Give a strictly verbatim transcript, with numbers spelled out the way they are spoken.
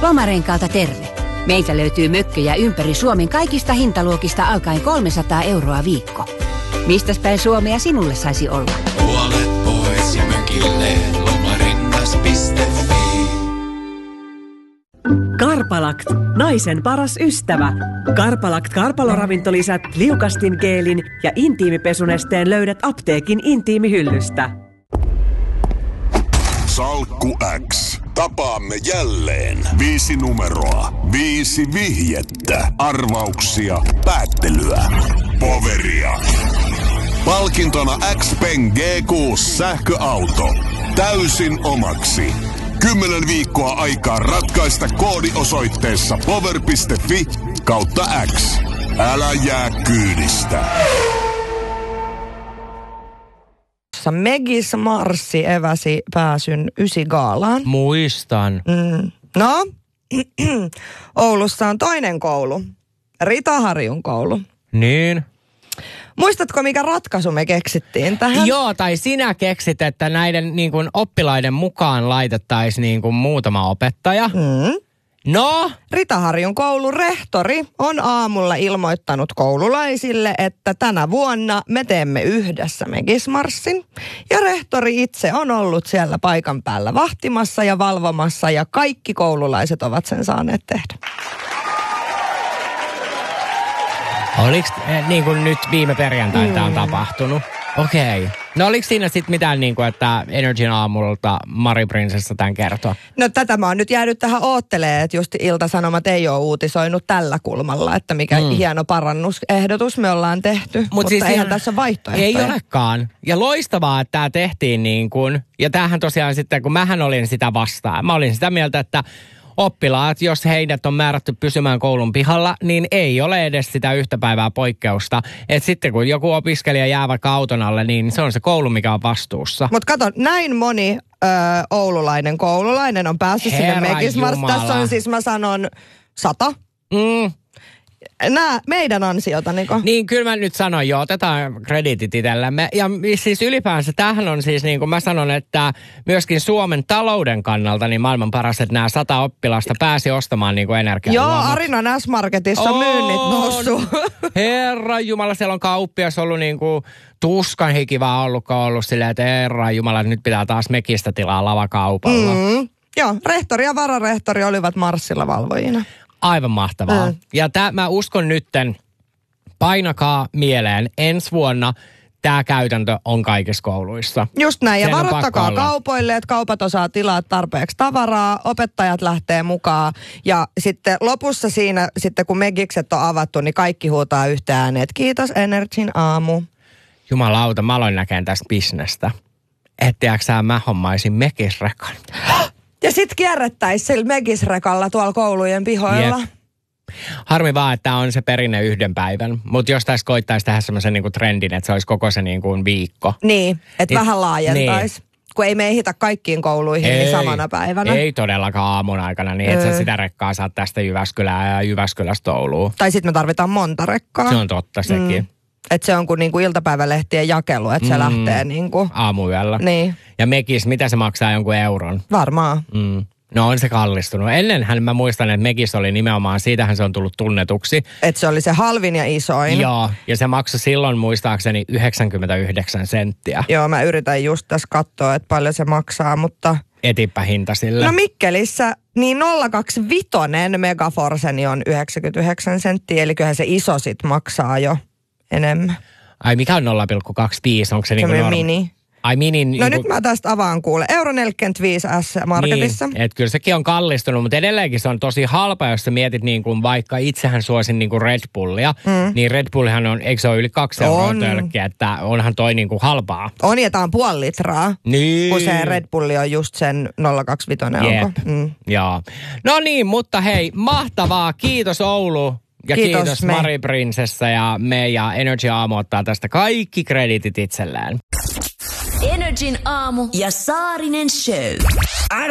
Lomarenkaalta terve. Meiltä löytyy mökkejä ympäri Suomen kaikista hintaluokista alkaen kolmesataa euroa viikko. Mistäs päin Suomea sinulle saisi olla? Puolet pois ja mökille lomarengas piste fi. Karpalakt, naisen paras ystävä. Karpalakt karpaloravintolisät, liukastingeelin ja intiimipesunesteen löydät apteekin intiimihyllystä. Salkku X. Tapaamme jälleen. Viisi numeroa. Viisi vihjettä. Arvauksia. Päättelyä. Poveria. Palkintona X-Pen G kuusi sähköauto. Täysin omaksi. Kymmenen viikkoa aikaa ratkaista koodiosoitteessa power piste fi kautta X. Älä jää kyydistä. Megis Marssi eväsi pääsyn Ysigaalaan. Muistan. Mm. No, Oulussa on toinen koulu. Ritaharjun koulu. Niin. Muistatko, mikä ratkaisu me keksittiin tähän? Joo, tai sinä keksit, että näiden niin kuin, oppilaiden mukaan laitettaisiin niin kuin, muutama opettaja. Mm. No? Ritaharjun koulun rehtori on aamulla ilmoittanut koululaisille, että tänä vuonna me teemme yhdessä Megismarssin. Ja rehtori itse on ollut siellä paikan päällä vahtimassa ja valvomassa ja kaikki koululaiset ovat sen saaneet tehdä. Oliko eh, niin kuin nyt viime perjantaina mm. tämä on tapahtunut? Okei. Okay. No oliko siinä sitten mitään niin kuin, että Energyn aamulta Mari Prinsessa tämän kertoo? No tätä mä oon nyt jäänyt tähän oottelee, että just Ilta-Sanomat ei ole uutisoinut tällä kulmalla, että mikä mm. hieno parannusehdotus me ollaan tehty. Mut mutta siis eihän tässä ole vaihtoehtoja. Ei olekaan. Ja loistavaa, että tämä tehtiin niin kuin, ja tämähän tosiaan sitten, kun mähän olin sitä vastaan. Mä olin sitä mieltä, että oppilaat, jos heidät on määrätty pysymään koulun pihalla, niin ei ole edes sitä yhtä päivää poikkeusta. Että sitten kun joku opiskelija jää vaikka auton alle, niin se on se koulu, mikä on vastuussa. Mutta kato, näin moni ö, oululainen koululainen on päässyt Herra sinne Megismars. Jumala. Tässä on siis, mä sanon, sata. Mm. Nää meidän ansiota, Niko. Niin, kyllä mä nyt sanon jo, otetaan krediitit itsellemme. Ja siis ylipäänsä tämähän on siis niin kuin mä sanon, että myöskin Suomen talouden kannalta niin maailman paras, että nämä sata oppilasta pääsi ostamaan niin kuin energiaa. Joo, Arinan S-Marketissa on myynnit noussut. Herra Jumala, siellä on kauppias ollut niin kuin tuskan hiki vaan ollut, ollut silleen, että herra Jumala, nyt pitää taas Mekistä tilaa lavakaupalla. Mm. Joo, rehtori ja vararehtori olivat Marssilla valvojina. Aivan mahtavaa. Mm. Ja tää, mä uskon nytten, painakaa mieleen, ensi vuonna tämä käytäntö on kaikissa kouluissa. Just näin, ja Sen on varoittakaa pakko olla. kaupoille, että kaupat osaa tilaa tarpeeksi tavaraa, opettajat lähtee mukaan, ja sitten lopussa siinä, sitten kun Megikset on avattu, niin kaikki huutaa yhtä ääneen, että kiitos Energyn aamu. Jumalauta, mä aloin näkemään tästä bisnestä. Etteäkö sä mä hommaisin Megisrekan? Ja sit kierrettäisiin sillä Megisrekalla tuolla koulujen pihoilla. Jep. Harmi vaan, että on se perinne yhden päivän. Mutta jos tässä koittaisi tehdä semmoisen niinku trendin, että se olisi koko se niinku viikko. Niin, että It, vähän laajentaisi. Niin. Kun ei me ehitä kaikkiin kouluihin ei, niin samana päivänä. Ei todellakaan aamun aikana, niin että sä sitä rekkaa saat tästä Jyväskylään ja Jyväskylästä Ouluun. Tai sitten me tarvitaan monta rekkaa. Se on totta sekin. Mm. Että se on kuin niinku iltapäivälehtien jakelu, että se mm. lähtee niinku. Aamuyöllä. Niin. Ja Megis, mitä se maksaa jonkun euron? Varmaan. Mm. No on se kallistunut. Ennenhän mä muistan, että Megis oli nimenomaan, siitähän se on tullut tunnetuksi. Että se oli se halvin ja isoin. Joo, ja se maksoi silloin muistaakseni yhdeksänkymmentäyhdeksän senttiä. Joo, mä yritän just tässä katsoa, että paljon se maksaa, mutta... Etipä hinta sille. No Mikkelissä, niin nolla kaksikymmentäviisi Megaforseni on yhdeksänkymmentäyhdeksän senttiä, eli kyllähän se iso sit maksaa jo enemmän. Ai mikä on nolla pilkku kaksikymmentäviisi, onko se, se niin kuin norm... mini. Ai minin... No niin nyt kuin... mä tästä avaan kuule. Euro neljäkymmentäviisi S-Marketissa. Niin, että kyllä sekin on kallistunut, mutta edelleenkin se on tosi halpa, jos sä mietit niin kuin vaikka itsehän suosin niin kuin Red Bullia. Mm. Niin Red Bullihan on, eikö se ole yli kaksi euroa tölkkiä, että onhan toi niin kuin halpaa. On, ja tää on puoli litraa. Niin. Kun se Red Bulli on just sen nolla kaksikymmentäviisi Jep. onko? Mm. Joo. No niin, mutta hei, mahtavaa. Kiitos Oulu. Ja kiitos, kiitos Mari Prinsessa ja me ja Energy Aamu ottaa tästä kaikki krediitit itselleen. Energin aamu ja Saarinen show.